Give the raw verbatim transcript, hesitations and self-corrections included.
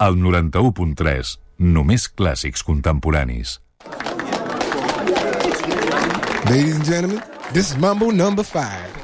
Al noranta-u punt tres, només clàssics contemporanis. Ladies and gentlemen, this is Mambo number five.